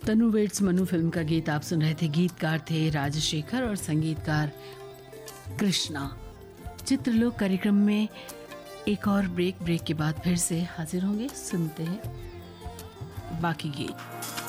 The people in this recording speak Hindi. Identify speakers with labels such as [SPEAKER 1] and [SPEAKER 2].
[SPEAKER 1] तनु वेट्स मनु फिल्म का गीत आप सुन रहे थे। गीतकार थे राजशेखर और संगीतकार कृष्णा। चित्रलोक कार्यक्रम में एक और ब्रेक के बाद फिर से हाजिर होंगे। सुनते हैं बाकी गीत।